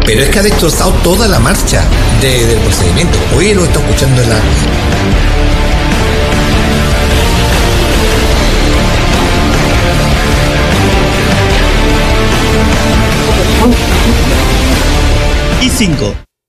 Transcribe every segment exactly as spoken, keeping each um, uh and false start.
Pero es que ha destrozado toda la marcha de, del procedimiento. Hoy lo está escuchando en la... Y cinco.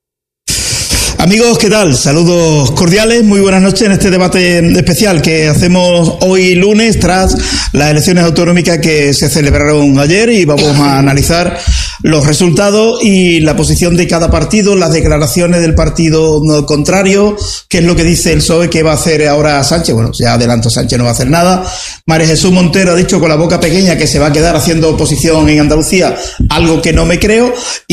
Amigos, ¿qué tal? Saludos cordiales, muy buenas noches en este debate especial que hacemos hoy lunes tras las elecciones autonómicas que se celebraron ayer, y vamos a analizar los resultados y la posición de cada partido, las declaraciones del partido contrario, qué es lo que dice el P S O E que va a hacer ahora Sánchez. Bueno, ya adelanto, Sánchez no va a hacer nada. María Jesús Montero ha dicho con la boca pequeña que se va a quedar haciendo oposición en Andalucía, algo que no me creo.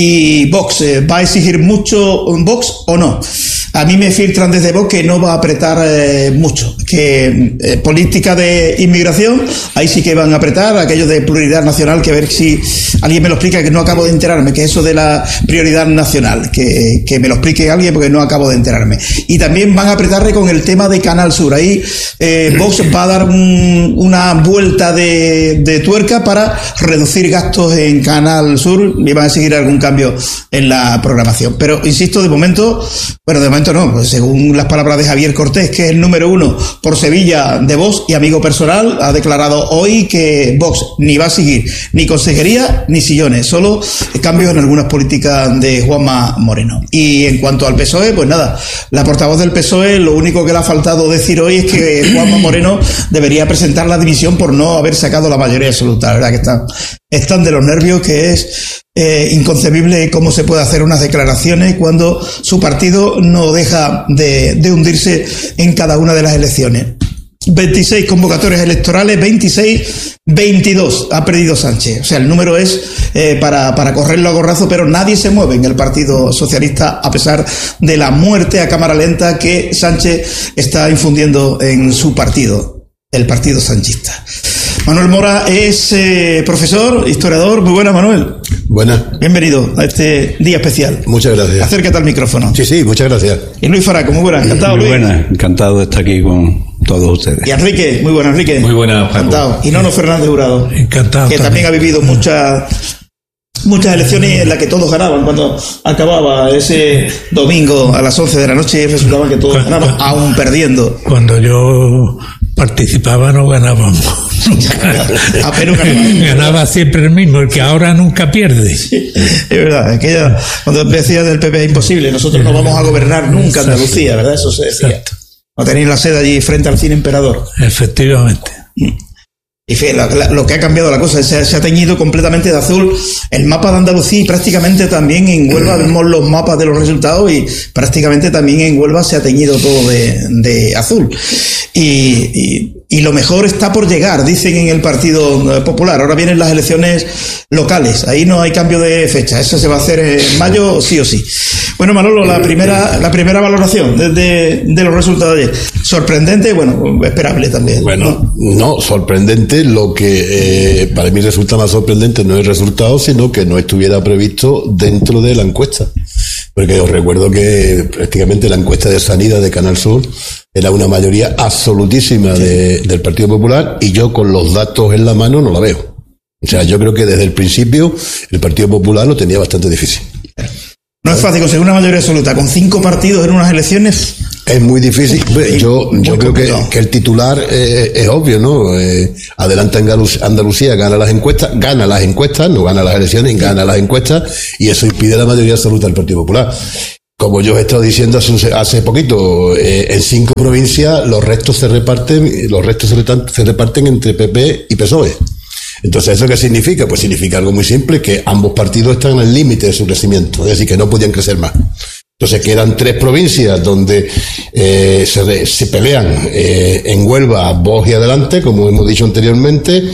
Y Vox, eh, ¿va a exigir mucho Vox o no? A mí me filtran desde Vox que no va a apretar eh, mucho, que eh, política de inmigración, ahí sí que van a apretar, aquello de prioridad nacional, que a ver si alguien me lo explica, que no acabo de enterarme, que eso de la prioridad nacional, que, que me lo explique alguien porque no acabo de enterarme. Y también van a apretarle con el tema de Canal Sur, ahí eh, Vox va a dar un, una vuelta de, de tuerca para reducir gastos en Canal Sur y van a seguir algún cambio en la programación. Pero insisto, de momento, bueno, de momento no, pues según las palabras de Javier Cortés, que es el número uno por Sevilla de Vox y amigo personal, ha declarado hoy que Vox ni va a seguir ni consejería ni sillones, solo cambios en algunas políticas de Juanma Moreno. Y en cuanto al P S O E, pues nada, la portavoz del P S O E, lo único que le ha faltado decir hoy es que Juanma Moreno debería presentar la dimisión por no haber sacado la mayoría absoluta. La verdad que están, están de los nervios, que es Eh, inconcebible cómo se puede hacer unas declaraciones cuando su partido no deja de, de hundirse en cada una de las elecciones. veintiséis convocatorias electorales, veintiséis, veintidós ha perdido Sánchez. O sea, el número es eh, para, para correrlo a gorrazo, pero nadie se mueve en el Partido Socialista a pesar de la muerte a cámara lenta que Sánchez está infundiendo en su partido, el Partido Sanchista. Manuel Mora es eh, profesor, historiador. Muy buena, Manuel. Buena. Bienvenido a este día especial. Muchas gracias. Acércate al micrófono. Sí, sí, muchas gracias. Y Luis Faraco, muy buena, encantado, muy Luis. Muy buena, encantado de estar aquí con todos ustedes. Y Enrique, muy buena, Enrique. Muy buena, Paco. Encantado. Y Nono Fernández Jurado. Encantado. Que también, también ha vivido muchas muchas elecciones en las que todos ganaban. Cuando acababa ese domingo a las once de la noche, resultaba que todos cuando, ganaban, aún perdiendo. Cuando yo participaba no ganábamos. Ah, pero ganaba. Ganaba siempre el mismo, el que ahora nunca pierde. Sí, es verdad, aquella, cuando decía del P P es imposible, nosotros no vamos a gobernar nunca Andalucía, ¿verdad? Eso se decía. Exacto. No tenéis la sede allí frente al Cine Emperador. Efectivamente. Y fíjate, la, la, lo que ha cambiado la cosa, se, se ha teñido completamente de azul el mapa de Andalucía, y prácticamente también en Huelva vemos los mapas de los resultados, y prácticamente también en Huelva se ha teñido todo de, de azul. Y, y, y lo mejor está por llegar, dicen en el Partido Popular. Ahora vienen las elecciones locales, ahí no hay cambio de fecha, eso se va a hacer en mayo sí o sí. Bueno, Manolo, la primera la primera valoración desde de los resultados de ayer. Sorprendente, bueno, esperable también. Bueno, no, no sorprendente. Lo que eh, para mí resulta más sorprendente no es el resultado, sino que no estuviera previsto dentro de la encuesta. Porque os recuerdo que prácticamente la encuesta de sanidad de Canal Sur era una mayoría absolutísima de, del Partido Popular, y yo con los datos en la mano no la veo. O sea, yo creo que desde el principio el Partido Popular lo tenía bastante difícil. No es fácil conseguir una mayoría absoluta con cinco partidos en unas elecciones. Es muy difícil. Yo, yo creo que, que el titular eh, es obvio, ¿no? Eh, adelanta Andalucía, gana las encuestas, gana las encuestas, no gana las elecciones, gana las encuestas, y eso impide la mayoría absoluta del Partido Popular. Como yo he estado diciendo hace, hace poquito, eh, en cinco provincias los restos se reparten, los restos se reparten, se reparten entre P P y P S O E. Entonces, ¿eso qué significa? Pues significa algo muy simple, que ambos partidos están en el límite de su crecimiento, es decir, que no podían crecer más. Entonces quedan tres provincias donde eh, se, se pelean, eh, en Huelva, Vox y Adelante, como hemos dicho anteriormente,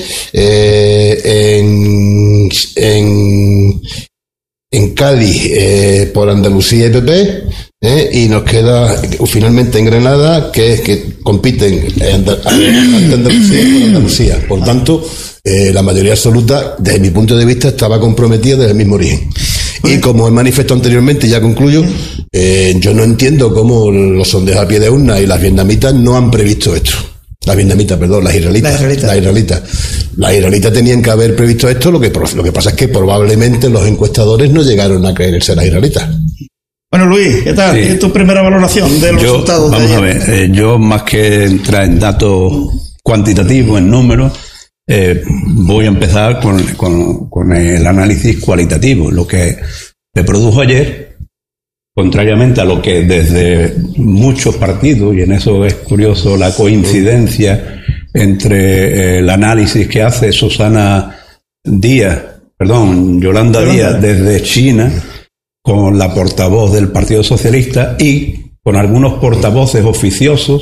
eh, en, en, en Cádiz eh, por Andalucía y P P, eh, y nos queda finalmente en Granada, que es que compiten Andalucía por Andalucía. Por tanto, eh, la mayoría absoluta, desde mi punto de vista, estaba comprometida desde el mismo origen. Y como he manifestado anteriormente, ya concluyo, eh, yo no entiendo cómo los sondeos a pie de urna y las vietnamitas no han previsto esto. La vietnamita, perdón, las israelitas. Las israelitas. Las israelitas. Las israelitas tenían que haber previsto esto, lo que, lo que pasa es que probablemente los encuestadores no llegaron a creerse las israelitas. Bueno, Luis, ¿qué tal? Sí. ¿Qué es tu primera valoración de los yo, resultados? Vamos de a ver, eh, yo más que entrar en datos cuantitativos, en números, eh, voy a empezar con, con, con el análisis cualitativo. Lo que se produjo ayer, contrariamente a lo que desde muchos partidos, y en eso es curioso la coincidencia entre eh, el análisis que hace Susana Díaz, perdón, Yolanda Díaz desde China, con la portavoz del Partido Socialista y con algunos portavoces oficiosos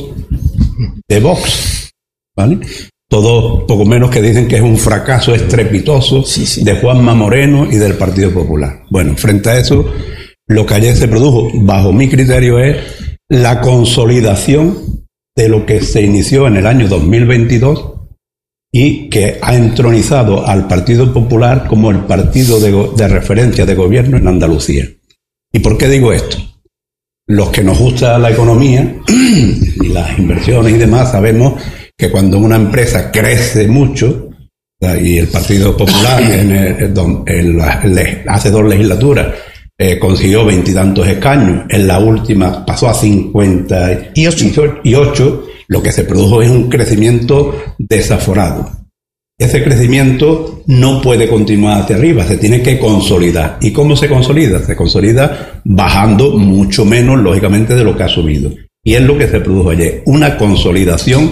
de Vox, ¿vale? Todos poco menos que dicen que es un fracaso estrepitoso sí, sí. de Juanma Moreno y del Partido Popular. Bueno, frente a eso, lo que ayer se produjo, bajo mi criterio, es la consolidación de lo que se inició en el año dos mil veintidós y que ha entronizado al Partido Popular como el partido de, go- de referencia de gobierno en Andalucía. ¿Y por qué digo esto? Los que nos gusta la economía y las inversiones y demás sabemos que cuando una empresa crece mucho, y el Partido Popular en el, en el, en, hace dos legislaturas eh, consiguió veintitantos escaños, en la última pasó a cincuenta y ocho, lo que se produjo es un crecimiento desaforado. Ese crecimiento no puede continuar hacia arriba, se tiene que consolidar. ¿Y cómo se consolida? Se consolida bajando mucho menos, lógicamente, de lo que ha subido. Y es lo que se produjo ayer, una consolidación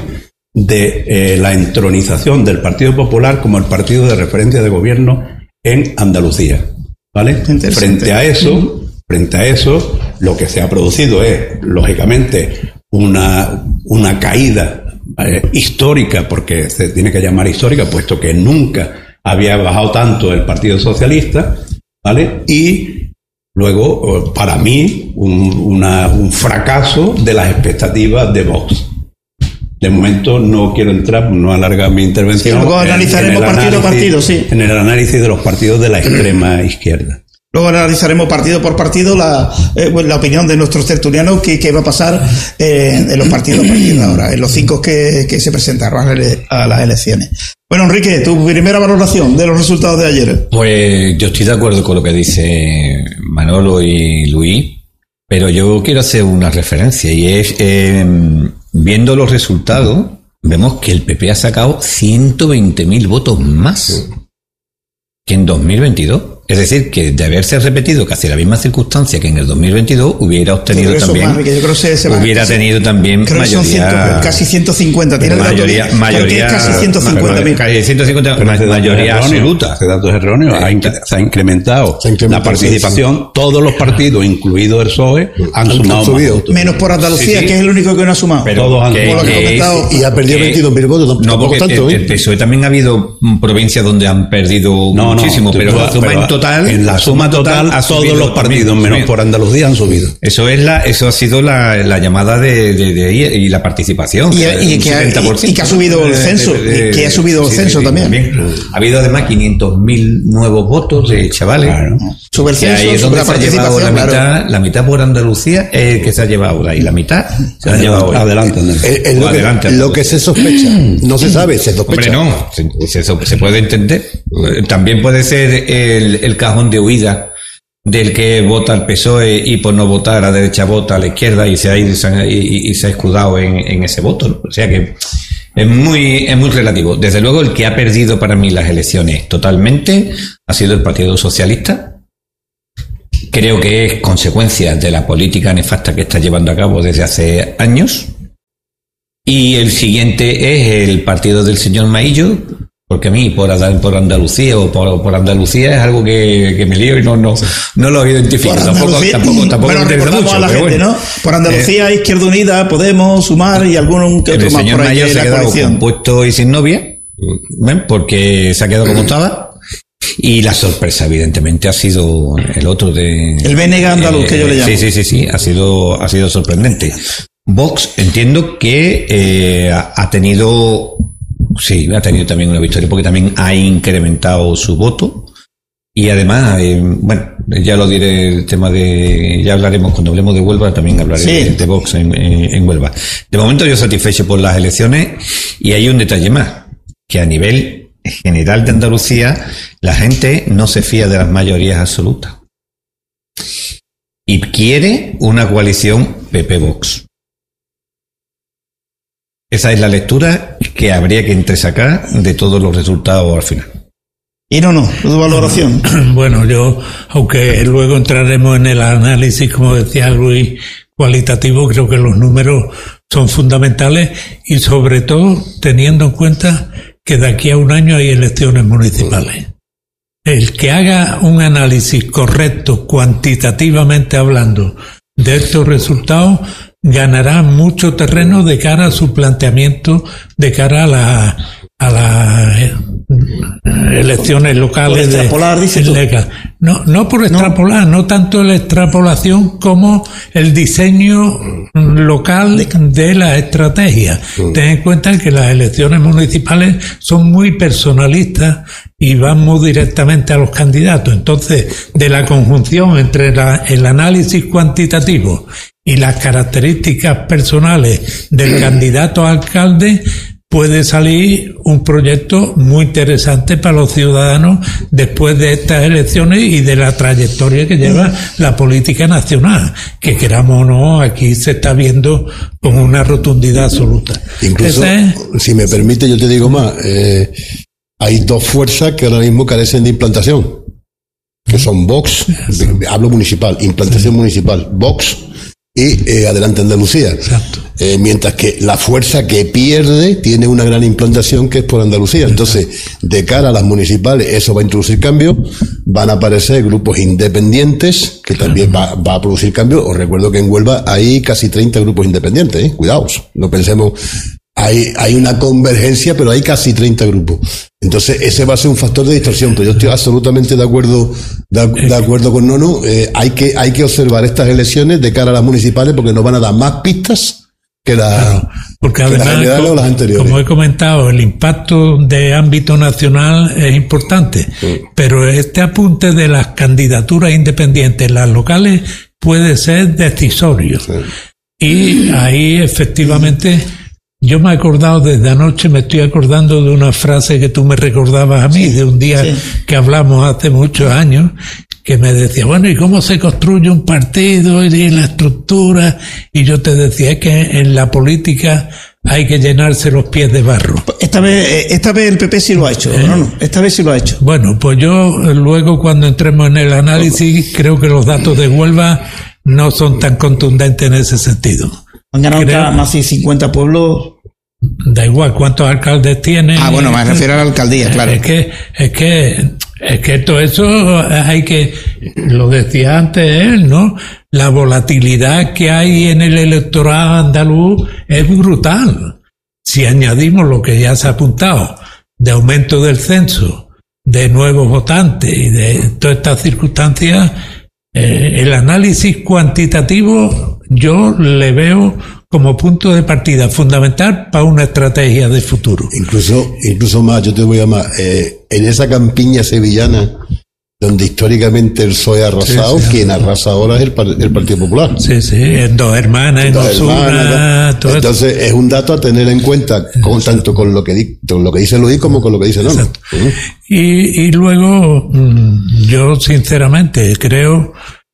de eh, la entronización del Partido Popular como el partido de referencia de gobierno en Andalucía, ¿vale? Frente a eso, frente a eso, lo que se ha producido es, lógicamente, una, una caída eh, histórica, porque se tiene que llamar histórica, puesto que nunca había bajado tanto el Partido Socialista, ¿vale? Y luego, para mí, un, una, un fracaso de las expectativas de Vox. De momento no quiero entrar, no alargar mi intervención. Sí, luego analizaremos en, en partido a partido, sí. En el análisis de los partidos de la extrema izquierda. Luego analizaremos partido por partido la, eh, bueno, la opinión de nuestros tertulianos que, que va a pasar eh, en los partidos a partir de ahora, en los cinco que, que se presentaron a las elecciones. Bueno, Enrique, tu primera valoración de los resultados de ayer. Pues yo estoy de acuerdo con lo que dice Manolo y Luis, pero yo quiero hacer una referencia y es, eh, viendo los resultados, vemos que el P P ha sacado ciento veinte mil votos más que en dos mil veintidós. Es decir, que de haberse repetido casi la misma circunstancia que en el dos mil veintidós, hubiera obtenido también, más, yo creo que se, se va, hubiera tenido también creo mayoría, que son ciento, casi ciento cincuenta, tiene mayoría, el mayoría, casi ciento cincuenta mil, casi ciento cincuenta, mayoría absoluta. Ese dato es erróneo, ha inc- se ha incrementado, se ha incrementado la participación, sí, sí. Todos los partidos, incluido el P S O E, han, han sumado más votos. Menos por Andalucía, sí, sí. que es el único que no ha sumado. Pero todos han sumado. Y ha perdido veintidós mil votos, tampoco, no, porque tanto. El, el P S O E también ha habido provincias donde han perdido no, muchísimo, no, pero tú, la suma pero en total, en la suma total, a todos los partidos, también, menos por Andalucía, han subido. Eso es la, eso ha sido la, la llamada de, de, de, y la participación. Y, y, y, que ha, y, y que ha subido el censo, de, de, de, que ha subido el sí, censo sí, también. también. Ha habido además quinientos mil nuevos votos de chavales. Claro. Sube el censo, ahí es donde la se ha llevado la mitad, claro. la mitad por Andalucía es el que se ha llevado ahí, la mitad se ha llevado adelante. Es, es lo, adelante, que, lo que se sospecha, no se sabe, se sospecha. Hombre, no, se, se, se puede entender. También puede ser el, el cajón de huida del que vota el P S O E y por no votar a la derecha vota a la izquierda y se ha, ido, y, y se ha escudado en, en ese voto, ¿no? O sea que es muy, es muy relativo. Desde luego el que ha perdido para mí las elecciones totalmente ha sido el Partido Socialista. Creo que es consecuencia de la política nefasta que está llevando a cabo desde hace años. Y el siguiente es el partido del señor Maillo, porque a mí por, por Andalucía o por, por Andalucía es algo que, que me lío y no, no, no lo identifico. Tampoco, tampoco, tampoco bueno, me interesa mucho. A la gente, bueno. ¿no? Por Andalucía, eh, Izquierda Unida, Podemos, Sumar y algún que otro el más señor por ahí. Mayor se ha quedado coalición. compuesto y sin novia, ¿ven? Porque se ha quedado como estaba. Y la sorpresa, evidentemente, ha sido el otro de... El B N G andaluz, eh, que yo le llamo. Sí, sí, sí, sí, ha sido, ha sido sorprendente. Vox, entiendo que eh, ha tenido... Sí, ha tenido también una victoria porque también ha incrementado su voto y además, eh, bueno, Ya lo diré, el tema de, ya hablaremos cuando hablemos de Huelva, también hablaré sí. de, de Vox en, en, en Huelva. De momento yo satisfecho por las elecciones, y hay un detalle más, que a nivel general de Andalucía la gente no se fía de las mayorías absolutas y quiere una coalición P P-Vox. Esa es la lectura que habría que entresacar de todos los resultados al final. Y no, no, tu valoración. Bueno, yo, aunque luego entraremos en el análisis, como decía Luis, cualitativo, creo que los números son fundamentales, y sobre todo teniendo en cuenta que de aquí a un año hay elecciones municipales. El que haga un análisis correcto, cuantitativamente hablando, de estos resultados, ganará mucho terreno de cara a su planteamiento, de cara a la a las elecciones locales. Por extrapolar, de, dices tú. No, no por extrapolar, no. no tanto la extrapolación como el diseño local de, de la estrategia. Sí. Ten en cuenta que las elecciones municipales son muy personalistas y van muy directamente a los candidatos. Entonces, de la conjunción entre la, el análisis cuantitativo y las características personales del candidato a alcalde, puede salir un proyecto muy interesante para los ciudadanos después de estas elecciones y de la trayectoria que lleva la política nacional, que queramos o no, aquí se está viendo con una rotundidad absoluta. Incluso, es... si me permite, yo te digo más, eh, hay dos fuerzas que ahora mismo carecen de implantación, que son Vox, sí. hablo municipal, implantación sí. municipal, Vox y eh, Adelante Andalucía. Exacto. Eh, mientras que la fuerza que pierde tiene una gran implantación, que es por Andalucía. Entonces, de cara a las municipales, eso va a introducir cambios, van a aparecer grupos independientes, que también va, va a producir cambios. Os recuerdo que en Huelva hay casi treinta grupos independientes, ¿eh? Cuidaos, no pensemos, hay, hay una convergencia, pero hay casi treinta grupos. Entonces, ese va a ser un factor de distorsión, pero yo estoy absolutamente de acuerdo, de, de acuerdo con Nono. Eh, hay que, hay que observar estas elecciones de cara a las municipales, porque nos van a dar más pistas que la, claro, porque además, que la como, las anteriores. Como he comentado, el impacto de ámbito nacional es importante, sí. pero este apunte de las candidaturas independientes, las locales, puede ser decisorio. Sí. Y ahí efectivamente, yo me he acordado desde anoche, me estoy acordando de una frase que tú me recordabas a mí, sí. de un día sí. que hablamos hace muchos años, que me decía, bueno, ¿y cómo se construye un partido y la estructura? Y yo te decía, es que en la política hay que llenarse los pies de barro. Esta vez, esta vez el P P sí lo ha hecho, ¿Eh? no, no, esta vez sí lo ha hecho. Bueno, pues yo luego cuando entremos en el análisis, creo que los datos de Huelva no son tan contundentes en ese sentido. Han ganado creo, más de cincuenta pueblos. Da igual cuántos alcaldes tienen. Ah, bueno, me refiero a la alcaldía, claro. Es que, es que, es que todo eso hay que, lo decía antes él, ¿no? La volatilidad que hay en el electorado andaluz es brutal. Si añadimos lo que ya se ha apuntado, de aumento del censo, de nuevos votantes y de todas estas circunstancias, eh, el análisis cuantitativo yo le veo como punto de partida fundamental para una estrategia de futuro. Incluso, incluso más, yo te voy a más, eh, en esa campiña sevillana, donde históricamente el P S O E ha arrasado, sí, sí, quien arrasa ahora es el, el Partido Popular. Sí, sí, en Dos Hermanas, en Osuna, todo entonces eso. Es un dato a tener en cuenta, con, tanto con lo que con lo que dice Luis como con lo que dice Nono. Uh-huh. Y, y luego, yo sinceramente creo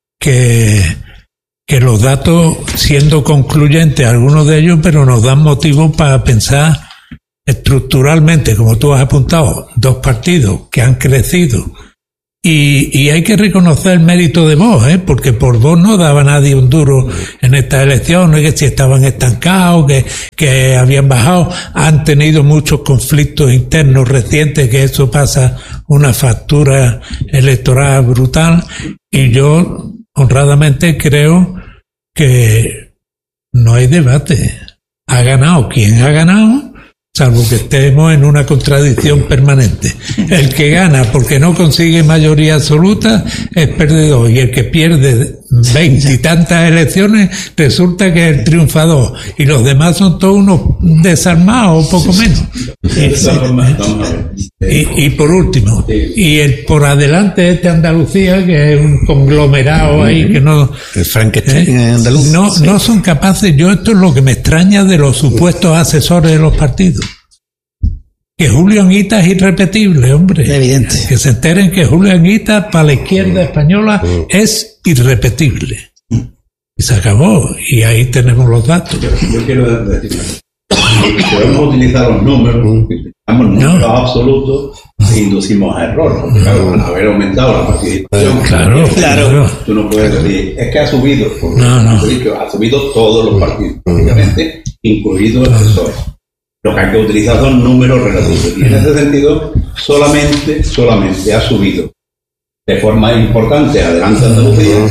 que que los datos, siendo concluyentes algunos de ellos, pero nos dan motivo para pensar estructuralmente, como tú has apuntado, dos partidos que han crecido. Y, y hay que reconocer el mérito de Vox, ¿eh? Porque por Vox no daba nadie un duro en estas elecciones, que si estaban estancados, que, que habían bajado, han tenido muchos conflictos internos recientes, que eso pasa una factura electoral brutal, y yo honradamente creo que no hay debate. Ha ganado quien ha ganado, salvo que estemos en una contradicción permanente. El que gana porque no consigue mayoría absoluta es perdedor, y el que pierde veintitantas elecciones, resulta que es el triunfador y los demás son todos unos desarmados, poco menos. Y, y por último, y el por adelante este Andalucía, que es un conglomerado ahí que no... El Frankenstein ¿eh? andaluz. No, no son capaces, yo esto es lo que me extraña de los supuestos asesores de los partidos. Que Julio Anguita es irrepetible, hombre. Evidente. Que se enteren que Julio Anguita para la izquierda española es irrepetible. Y se acabó. Y ahí tenemos los datos. Yo, yo quiero decir, podemos utilizar los números, utilizamos números No. absolutos e inducimos a error. Porque, claro, al haber aumentado la participación, Claro, claro. tú no puedes decir, es que ha subido, porque No, no. ha subido todos los partidos, prácticamente, incluido el P S O E. Lo que hay que utilizar son números relativos. Y en ese sentido, solamente, solamente ha subido de forma importante Adelante Andalucía,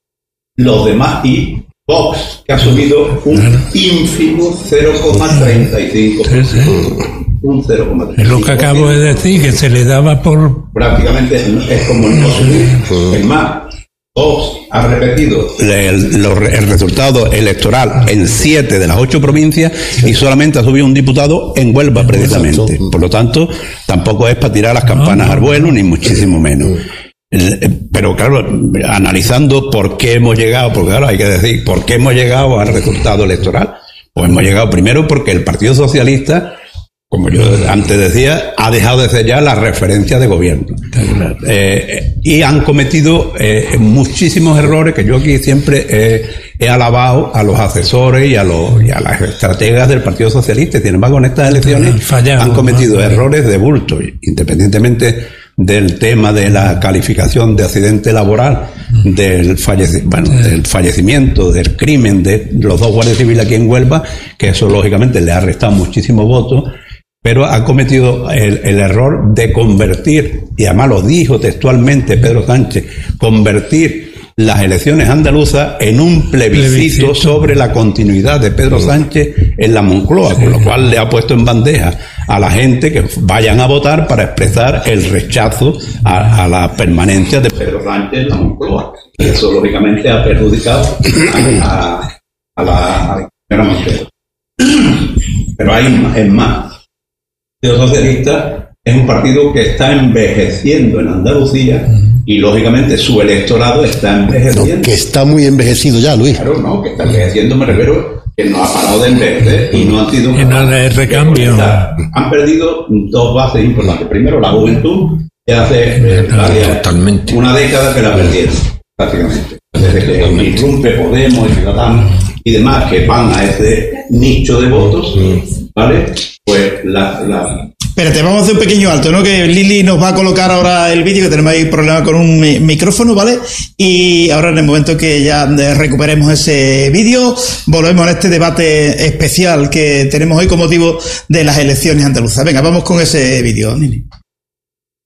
los demás, y Vox, que ha subido un ínfimo cero coma treinta y cinco por ciento. Sí, sí. Un cero coma treinta y cinco por ciento. Es lo que acabo de decir, que se le daba por... Prácticamente es, es como no subir. Es más, Vox ha repetido el, lo- el resultado electoral en siete de las ocho provincias y solamente ha subido un diputado en Huelva, precisamente. Por lo tanto, tampoco es para tirar las campanas al vuelo, ni muchísimo menos. El- Pero claro, analizando por qué hemos llegado, porque claro, hay que decir, ¿por qué hemos llegado al resultado electoral? Pues hemos llegado primero porque el Partido Socialista, como yo antes decía, ha dejado de ser ya la referencia de gobierno. Eh, y han cometido eh, muchísimos errores que yo aquí siempre eh, he alabado a los asesores y a, los, y a las estrategas del Partido Socialista. Sin embargo, en estas elecciones Fallado, han cometido ¿no? errores de bulto, independientemente del tema de la calificación de accidente laboral, del, falleci- bueno, del fallecimiento, del crimen de los dos guardias civiles aquí en Huelva, que eso lógicamente le ha restado muchísimos votos, pero ha cometido el, el error de convertir, y además lo dijo textualmente Pedro Sánchez, convertir las elecciones andaluzas en un plebiscito, Plebiscito. sobre la continuidad de Pedro Sánchez en la Moncloa, con lo cual le ha puesto en bandeja a la gente que vayan a votar para expresar el rechazo a, a la permanencia de Pedro Sánchez en la Moncloa. Y eso lógicamente ha perjudicado a, a, a la, a la señora Montero. Pero hay más, es más. El Partido Socialista es un partido que está envejeciendo en Andalucía y lógicamente su electorado está envejeciendo. No, que está muy envejecido ya, Luis. Claro, no, que está envejeciendo, me refiero que no ha parado de envejecer y no han sido Y no le recambio. Han perdido dos bases importantes. Primero, la juventud, que hace eh, varias- Totalmente. una década que la perdieron, prácticamente. Desde que irrumpe Podemos y Ciudadanos y demás que van a ese nicho de votos, ¿vale? Pues la... la Espérate, vamos a hacer un pequeño alto, ¿no? Que Lili nos va a colocar ahora el vídeo, que tenemos ahí problema con un mi- micrófono, ¿vale? Y ahora en el momento que ya eh, recuperemos ese vídeo, volvemos a este debate especial que tenemos hoy con motivo de las elecciones andaluzas. Venga, vamos con ese vídeo, Lili.